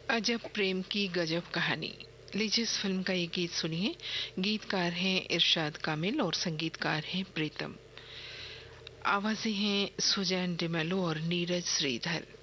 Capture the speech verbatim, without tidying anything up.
अजब प्रेम की गजब कहानी। लीजिए इस फिल्म का ये गीत सुनिए। गीतकार हैं इरशाद कामिल और संगीतकार हैं प्रीतम। आवाजें हैं सुजैन डिमेलो और नीरज श्रीधर।